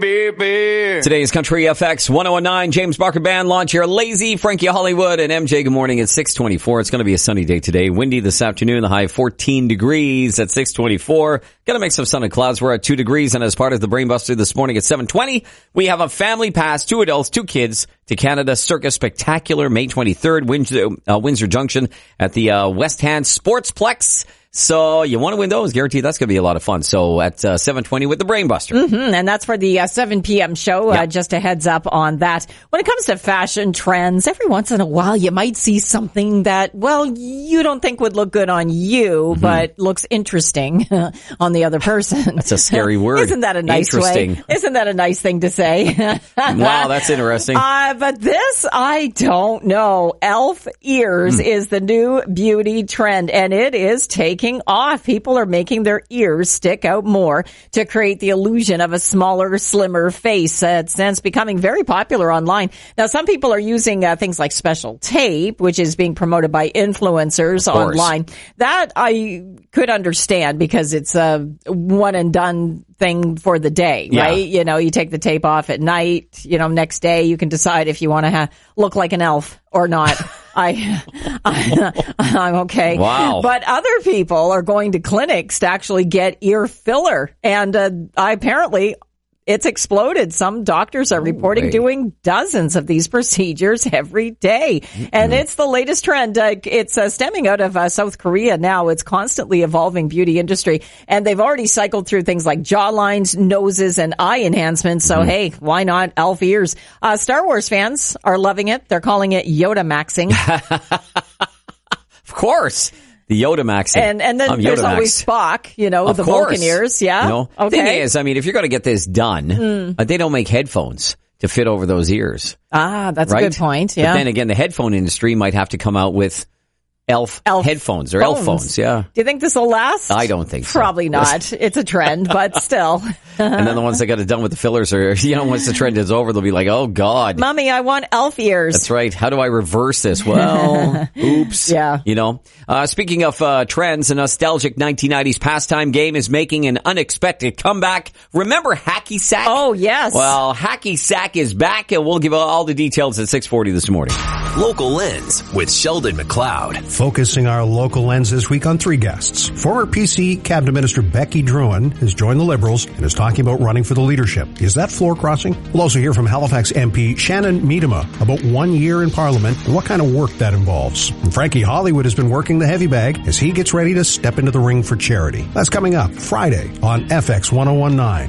Today's Country FX 1019, James Barker Band launch here. Lazy, Frankie Hollywood, and MJ. Good morning. It's 6:24. It's going to be a sunny day today. Windy this afternoon. The high 14 degrees at 6:24. Going to make some sun and clouds. We're at 2 degrees. And as part of the Brainbuster this morning at 7:20, we have a family pass, 2 adults, 2 kids to Canada Circus Spectacular, May 23rd, Windsor Junction at the West Hand Sportsplex. So you want to win those, guaranteed. That's going to be a lot of fun. So at 7:20 with the Brainbuster. And that's for the 7 p.m. show. Yeah. Just a heads up on that. When it comes to fashion trends, every once in a while you might see something that, well, you don't think would look good on you, but looks interesting on the other person. That's a scary word. Isn't that a nice way? Isn't that a nice thing to say? Wow, that's interesting. But this, I don't know. Elf ears is the new beauty trend, and it is taking off. People are making their ears stick out more to create the illusion of a smaller, slimmer face. It's becoming very popular online. Now, some people are using things like special tape, which is being promoted by influencers online. That I could understand because it's a one and done thing for the day, right? You know, you take the tape off at night, next day you can decide if you want to look like an elf or not. I'm okay. Wow. But other people are going to clinics to actually get ear filler. And apparently it's exploded. Some doctors are reporting doing dozens of these procedures every day. And it's the latest trend. It's stemming out of South Korea now. It's constantly evolving beauty industry. And they've already cycled through things like jawlines, noses, and eye enhancements. So, hey, why not elf ears? Star Wars fans are loving it. They're calling it Yoda maxing. Of course. The Yoda maxing. And then there's always Spock, the Vulcan ears. Yeah. Okay. Thing is, I mean, if you're going to get this done, they don't make headphones to fit over those ears. Ah, that's a good point. Yeah. But then again, the headphone industry might have to come out with elf headphones or elf phones. Yeah. Do you think this will last? I don't think so. Probably not. It's a trend, but still. And then the ones that got it done with the fillers are, once the trend is over, they'll be like, oh God. Mommy, I want elf ears. That's right. How do I reverse this? Well, oops. Yeah. Speaking of trends, a nostalgic 1990s pastime game is making an unexpected comeback. Remember Hacky Sack? Oh, yes. Well, Hacky Sack is back, and we'll give all the details at 6:40 this morning. Local Lens with Sheldon McLeod. Focusing our local lens this week on 3 guests. Former PC Cabinet Minister Becky Druin has joined the Liberals and is talking about running for the leadership. Is that floor crossing? We'll also hear from Halifax MP Shannon Miedema about 1 year in Parliament and what kind of work that involves. And Frankie Hollywood has been working the heavy bag as he gets ready to step into the ring for charity. That's coming up Friday on FX 1019.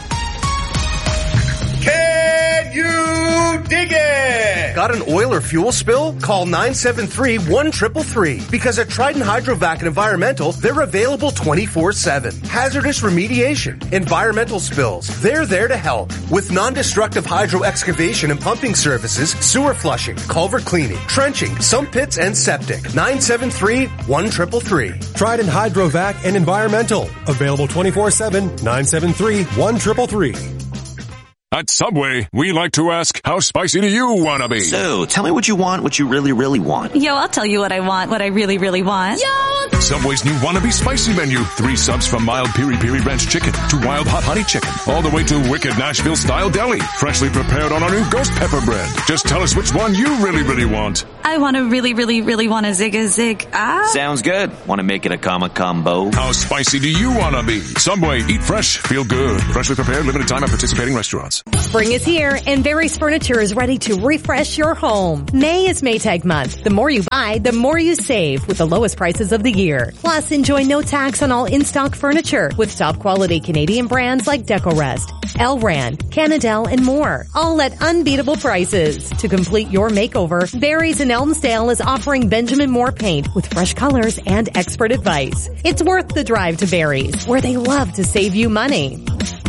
Can you dig it? Got an oil or fuel spill? Call 973-1333 because at Trident Hydrovac and Environmental, they're available 24/7. Hazardous remediation, environmental spills, they're there to help. With non-destructive hydro excavation and pumping services, sewer flushing, culvert cleaning, trenching, sump pits, and septic. 973-1333. Trident Hydrovac and Environmental. Available 24/7, 973-1333. At Subway, we like to ask, how spicy do you want to be? So, tell me what you want, what you really, really want. Yo, I'll tell you what I want, what I really, really want. Yo! Subway's new Wannabe Spicy menu. 3 subs from mild piri-piri ranch chicken to wild hot honey chicken. All the way to wicked Nashville-style deli. Freshly prepared on our new ghost pepper bread. Just tell us which one you really, really want. I want to really, really, really want a zig. Sounds good. Want to make it a combo? How spicy do you want to be? Subway, eat fresh, feel good. Freshly prepared, limited time at participating restaurants. Spring is here and Barry's Furniture is ready to refresh your home. May is Maytag month. The more you buy, the more you save with the lowest prices of the year. Plus, enjoy no tax on all in-stock furniture with top quality Canadian brands like Decorest, Elran, Canadel, and more. All at unbeatable prices. To complete your makeover, Barry's in Elmsdale is offering Benjamin Moore paint with fresh colors and expert advice. It's worth the drive to Barry's, where they love to save you money.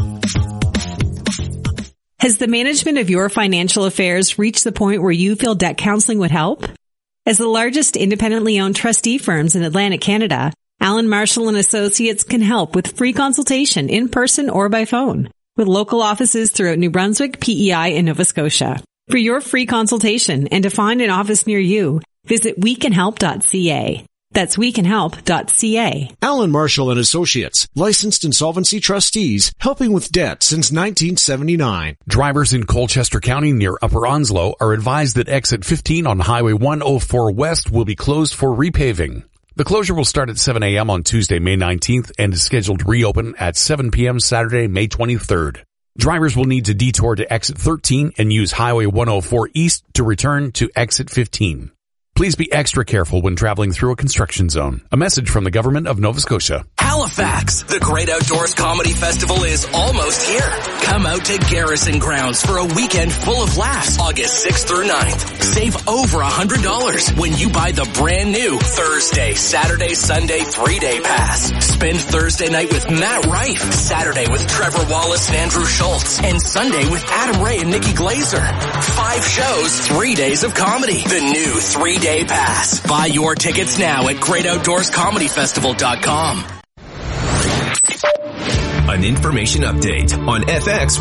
Has the management of your financial affairs reached the point where you feel debt counseling would help? As the largest independently owned trustee firms in Atlantic Canada, Allen Marshall & Associates can help with free consultation in person or by phone, with local offices throughout New Brunswick, PEI, and Nova Scotia. For your free consultation and to find an office near you, visit wecanhelp.ca. That's wecanhelp.ca. Alan Marshall and Associates, licensed insolvency trustees, helping with debt since 1979. Drivers in Colchester County near Upper Onslow are advised that exit 15 on Highway 104 West will be closed for repaving. The closure will start at 7 a.m. on Tuesday, May 19th and is scheduled to reopen at 7 p.m. Saturday, May 23rd. Drivers will need to detour to exit 13 and use Highway 104 East to return to exit 15. Please be extra careful when traveling through a construction zone. A message from the government of Nova Scotia. Halifax, the Great Outdoors Comedy Festival is almost here. Come out to Garrison Grounds for a weekend full of laughs, August 6th through 9th. Save over $100 when you buy the brand new Thursday, Saturday, Sunday 3-day pass. Spend Thursday night with Matt Rife, Saturday with Trevor Wallace and Andrew Schultz, and Sunday with Adam Ray and Nikki Glazer. 5 shows, 3 days of comedy. The new 3-day pass. Buy your tickets now at GreatOutdoorsComedyFestival.com. An information update on FX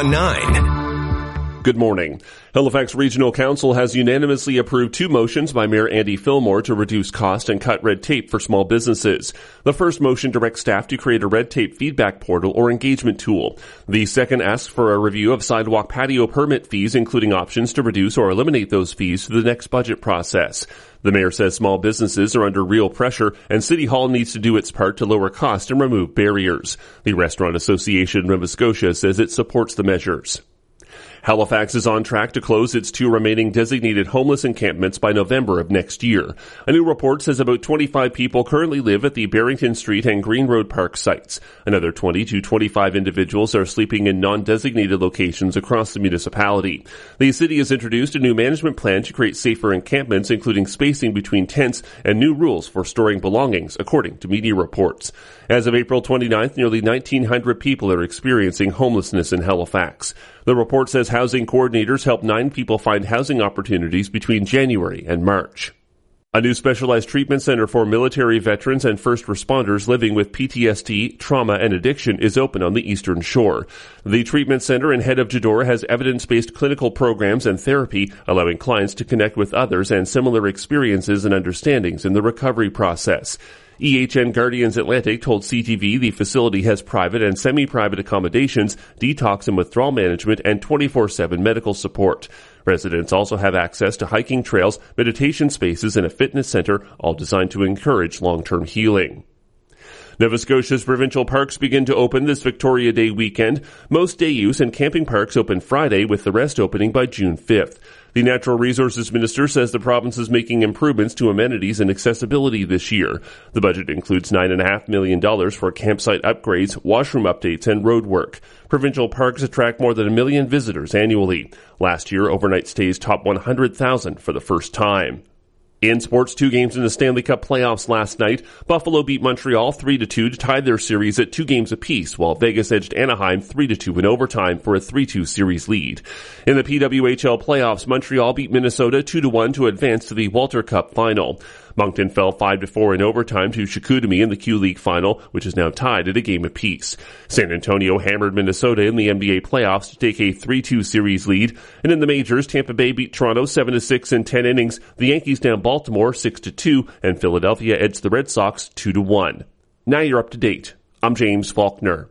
1019. Good morning. Halifax Regional Council has unanimously approved 2 motions by Mayor Andy Fillmore to reduce cost and cut red tape for small businesses. The first motion directs staff to create a red tape feedback portal or engagement tool. The second asks for a review of sidewalk patio permit fees, including options to reduce or eliminate those fees through the next budget process. The mayor says small businesses are under real pressure and City Hall needs to do its part to lower cost and remove barriers. The Restaurant Association of Nova Scotia says it supports the measures. Halifax is on track to close its 2 remaining designated homeless encampments by November of next year. A new report says about 25 people currently live at the Barrington Street and Green Road Park sites. Another 20 to 25 individuals are sleeping in non-designated locations across the municipality. The city has introduced a new management plan to create safer encampments, including spacing between tents and new rules for storing belongings, according to media reports. As of April 29th, nearly 1,900 people are experiencing homelessness in Halifax. The report says housing coordinators helped 9 people find housing opportunities between January and March. A new specialized treatment center for military veterans and first responders living with PTSD, trauma, and addiction is open on the Eastern Shore. The treatment center in Head of Jeddah has evidence-based clinical programs and therapy, allowing clients to connect with others and similar experiences and understandings in the recovery process. EHN Guardians Atlantic told CTV the facility has private and semi-private accommodations, detox and withdrawal management, and 24/7 medical support. Residents also have access to hiking trails, meditation spaces, and a fitness center, all designed to encourage long-term healing. Nova Scotia's provincial parks begin to open this Victoria Day weekend. Most day use and camping parks open Friday, with the rest opening by June 5th. The Natural Resources Minister says the province is making improvements to amenities and accessibility this year. The budget includes $9.5 million for campsite upgrades, washroom updates, and road work. Provincial parks attract more than 1 million visitors annually. Last year, overnight stays topped 100,000 for the first time. In sports, 2 games in the Stanley Cup playoffs last night. Buffalo beat Montreal 3-2 to tie their series at 2 games apiece, while Vegas edged Anaheim 3-2 in overtime for a 3-2 series lead. In the PWHL playoffs, Montreal beat Minnesota 2-1 to advance to the Walter Cup final. Moncton fell 5-4 in overtime to Chicoutimi in the Q-League final, which is now tied at a game apiece. San Antonio hammered Minnesota in the NBA playoffs to take a 3-2 series lead. And in the majors, Tampa Bay beat Toronto 7-6 in 10 innings. The Yankees down Baltimore 6-2, and Philadelphia edged the Red Sox 2-1. Now you're up to date. I'm James Faulkner.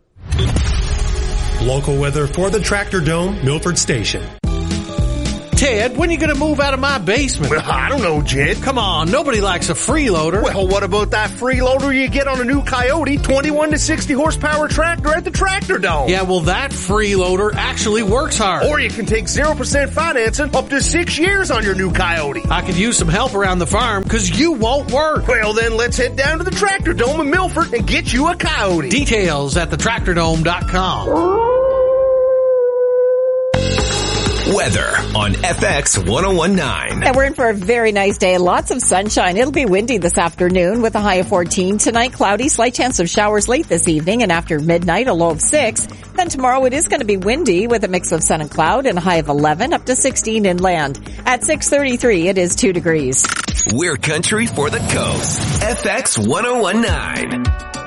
Local weather for the Tractor Dome, Milford Station. Ted, when are you going to move out of my basement? Well, I don't know, Jed. Come on, nobody likes a freeloader. Well, what about that freeloader you get on a new Coyote 21 to 60 horsepower tractor at the Tractor Dome? Yeah, well, that freeloader actually works hard. Or you can take 0% financing up to 6 years on your new Coyote. I could use some help around the farm because you won't work. Well, then let's head down to the Tractor Dome in Milford and get you a Coyote. Details at thetractordome.com. Weather on FX 1019. And we're in for a very nice day. Lots of sunshine. It'll be windy this afternoon with a high of 14. Tonight, cloudy, slight chance of showers late this evening, and after midnight, a low of 6. Then tomorrow, it is going to be windy with a mix of sun and cloud and a high of 11 up to 16 inland. At 6:33, it is 2 degrees. We're country for the coast. FX 1019.